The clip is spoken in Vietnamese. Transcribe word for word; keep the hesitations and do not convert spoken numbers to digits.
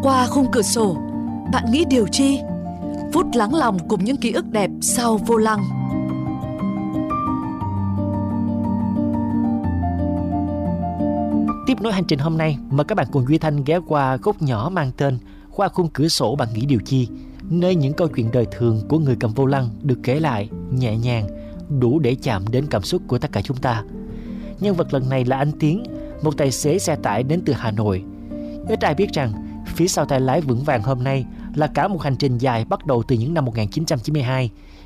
Qua khung cửa sổ, bạn nghĩ điều chi? Phút lắng lòng cùng những ký ức đẹp sau vô lăng. Tiếp nối hành trình hôm nay, mời các bạn cùng Duy Thanh ghé qua góc nhỏ mang tên Qua khung cửa sổ bạn nghĩ điều chi, nơi những câu chuyện đời thường của người cầm vô lăng được kể lại nhẹ nhàng, đủ để chạm đến cảm xúc của tất cả chúng ta. Nhân vật lần này là anh Tiến, một tài xế xe tải đến từ Hà Nội. Ít ai biết rằng phía sau tay lái vững vàng hôm nay là cả một hành trình dài bắt đầu từ những năm một nghìn chín trăm chín mươi hai,